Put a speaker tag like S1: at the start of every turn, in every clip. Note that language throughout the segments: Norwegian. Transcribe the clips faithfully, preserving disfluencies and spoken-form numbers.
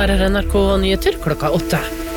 S1: Her er N R K Nyheter klokka åtte.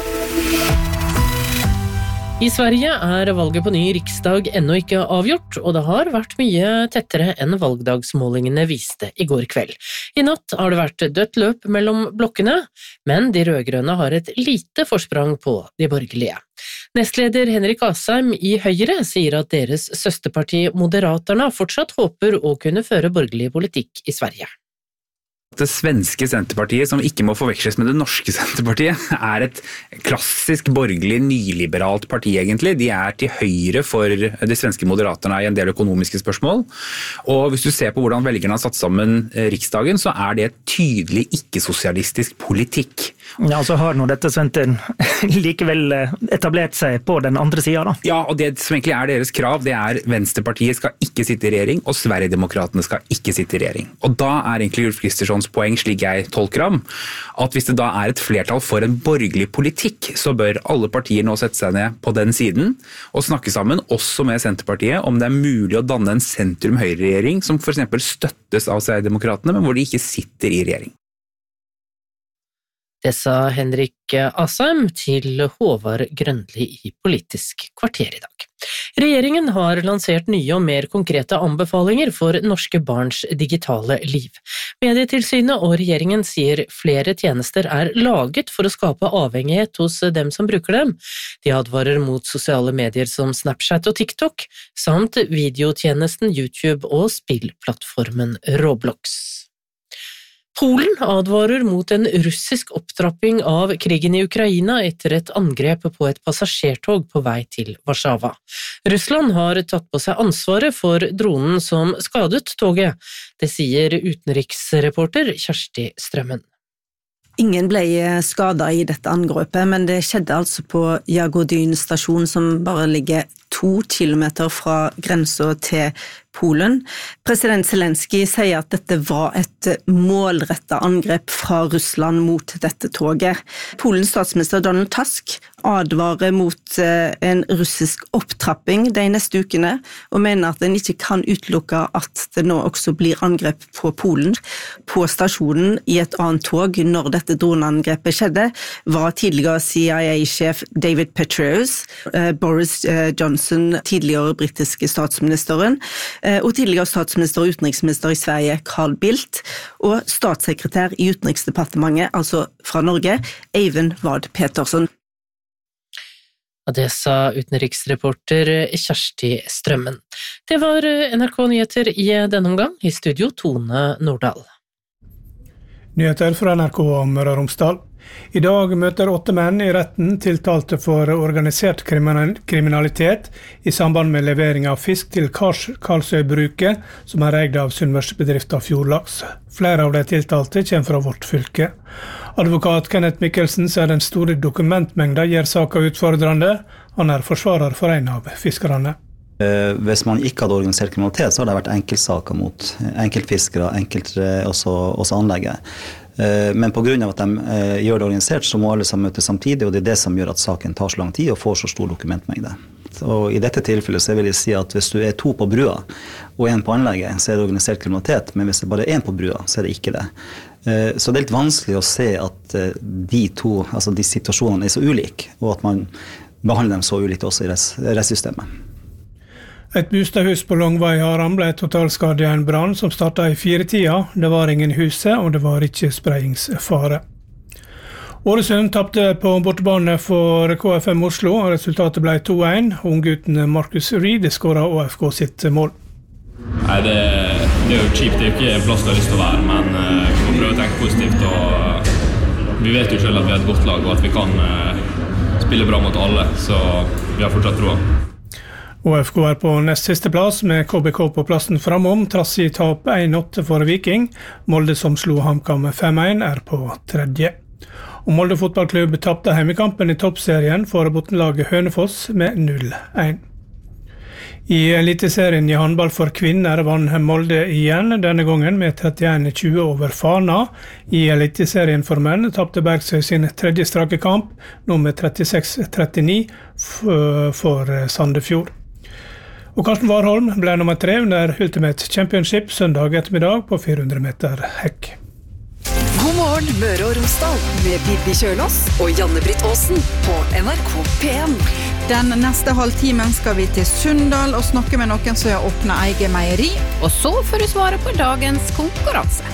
S1: I Sverige er valget på ny riksdag ennå ikke avgjort, og det har vært mye tettere enn valgdagsmålingene viste i går kveld. I natt har det vært dødt løp mellom blokkene, men de rødgrønne har et lite forsprang på de borgerlige. Nestleder Henrik Asheim i Høyre sier at deres søsterparti Moderaterna fortsatt håper å kunne føre borgerlig politikk i Sverige.
S2: Det svenske Senterpartiet, som ikke må forveksles med det norske Senterpartiet, er et klassisk borgerlig nyliberalt parti egentlig. De er til høyre for de svenske Moderaterna i en del økonomiske spørsmål. Og hvis du ser på hvordan velgerne har satt sammen riksdagen, så er det tydelig ikke-sosialistisk politikk.
S3: Ja, så har nå dette Sventen likevel etablert seg på den andre siden da.
S2: Ja, og det som egentlig er deres krav, det er Venstrepartiet skal ikke sitte i regjering, og Sverigedemokraterne skal ikke sitte i regjering. Og da er egentlig Ulf Kristerssons poeng, slik jeg tolker ham, at hvis det da er et flertall for en borgerlig politikk, så bør alle partier nå sette seg ned på den siden og snakke sammen, også med Senterpartiet, om det er mulig å danne en sentrum-høyre-regjering som for eksempel støttes av Sverigedemokraterne, men hvor de ikke sitter i regjering.
S1: Det sa Henrik Asheim til Håvard Grønli i Politisk kvarter i dag. Regjeringen har lansert nye og mer konkrete anbefalinger for norske barns digitale liv. Medietilsynet og regjeringen sier flere tjenester er laget for å skape avhengighet hos dem som bruker dem. De advarer mot sosiale medier som Snapchat og TikTok, samt videotjenesten YouTube og spillplattformen Roblox. Polen advarer mot en russisk opptrapping av krigen i Ukraina etter et angrep på et passasjertog på vei til Warszawa. Russland har tatt på seg ansvaret for dronen som skadet toget. Det sier utenriksreporter Kjersti Strømmen.
S4: Ingen ble skadet i dette angrepet, men det skjedde altså på Jagodyn stasjon, som bare ligger to kilometer fra grensen til Polen. President Zelensky sier at dette var et målrettet angrep fra Russland mot dette toget. Polens statsminister Donald Tusk advarer mot en russisk opptrapping de neste ukene, og mener at den ikke kan utelukke at det nå også blir angrep på Polen. På stasjonen i et annet tog når dette droneangrepet skjedde, var tidligere C I A-sjef David Petraeus, Boris Johnson, tidligere britiske statsministeren, og tidligere statsminister og utenriksminister i Sverige, Carl Bildt, og statssekretær i Utenriksdepartementet, altså fra Norge, Eivind Vad Petersen.
S1: Og det sa utenriksreporter Kjersti Strømmen. Det var N R K Nyheter i denne omgang, i studio Tone Nordahl.
S5: Nyheter fra N R K om Møre og Romsdal. I dag møter åtte menn i retten tiltalte for organisert kriminalitet i samband med levering av fisk til Karlsøybruket, som er eid av sunnmørsbedriften Fjordlaks. Flere av de tiltalte kommer fra vårt fylke. Advokat Kenneth Mikkelsen sier den store dokumentmengden gjør saken utfordrende. Han er forsvarer for en av fiskerne.
S6: Hvis man ikke hadde organisert kriminalitet, så har det vært enkeltsaker mot enkeltfiskere, enkelt også, også anlegget. Men på grunn av at de gjør det organisert, så må alle sammen møtes samtidig, og det er det som gjør at saken tar så lang tid og får så stor dokumentmengde. Og i dette tilfellet så vil jeg si at hvis du er to på brua og en på anlegget, så er det organisert kriminalitet, men hvis det bare er en på brua, så er det ikke det. Så det er litt vanskelig å se at de to, altså de situasjonene er så ulike, og at man behandler dem så ulikt også i rettssystemet.
S5: Et bostadhus på Longvei Haram ble totalskadet i en brann som startet i fire-tida. Det var ingen i huset, og det var ikke spreiingsfare. Ålesund tappte på bortebane for K F M Oslo, og resultatet ble to en. Unggutten Marcus Reed skåret Å F K sitt mål.
S7: Nei, det, det er jo kjipt, det er jo ikke en plass det har lyst til å være, men uh, vi må prøve å tenke positivt, og uh, vi vet jo selv at vi er et godt lag, og at vi kan uh, spille bra mot alle, så vi har fortsatt troa.
S5: Å F K er på nest siste plass, med K B K på plassen framom, trass i tap en åtte for Viking. Molde, som slo HamKam fem en, er på tredje. Og Molde fotballklubb tappte hjemmekampen i toppserien for bottenlaget Hønefoss med null en. I eliteserien i handball for kvinner vann Molde igjen, denne gangen med trettien tjue over Fana. I eliteserien for menn tappte Bergsøy sin tredje strake kamp, nå med trettiseks trettini for Sandefjord. Og Karsten Warholm ble nummer tre under Ultimate Championship søndag ettermiddag på fire hundre meter hekk.
S8: God morgen Møre og Romsdal med Bibi Kjølås og Janne-Britt Aasen på N R K P en.
S9: Den neste halvtimen skal vi til Sunndal og snakke med noen som har åpnet eget meieri.
S10: Og så får du svare på dagens konkurranse.